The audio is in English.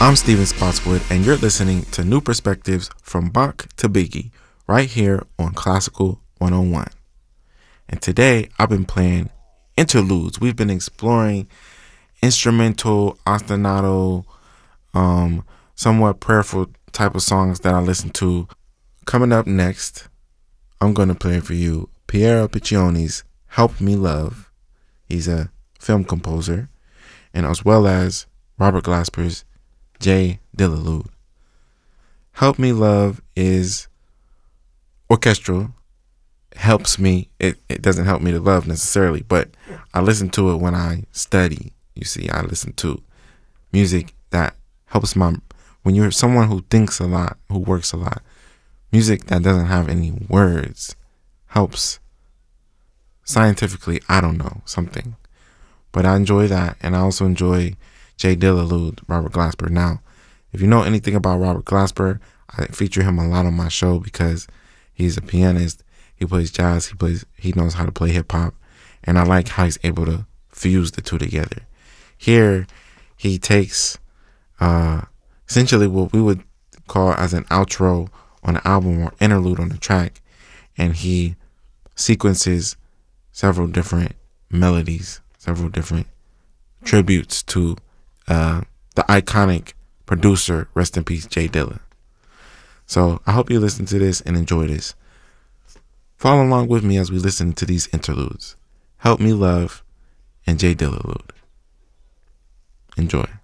I'm Steven Spotswood, and you're listening to New Perspectives from Bach to Biggie, right here on Classical 101. And today, I've been playing interludes. We've been exploring instrumental, ostinato, somewhat prayerful type of songs that I listen to. Coming up next, I'm going to play for you Piero Piccioni's Help Me Love. He's a film composer, and as well as Robert Glasper's J Dilla. Help Me Love is orchestral. Helps me. It doesn't help me to love necessarily, but I listen to it when I study. You see, I listen to music that helps when you're someone who thinks a lot, who works a lot, music that doesn't have any words helps scientifically, I don't know, something. But I enjoy that, and I also enjoy J Dilla, Robert Glasper. Now, if you know anything about Robert Glasper, I feature him a lot on my show because he's a pianist. He plays jazz. He knows how to play hip hop, and I like how he's able to fuse the two together. Here, he takes essentially what we would call as an outro on an album or interlude on the track, and he sequences several different melodies, several different tributes to the iconic producer, rest in peace, J Dilla. So I hope you listen to this and enjoy this. Follow along with me as we listen to these interludes. Help Me Love and J Dilla. Enjoy.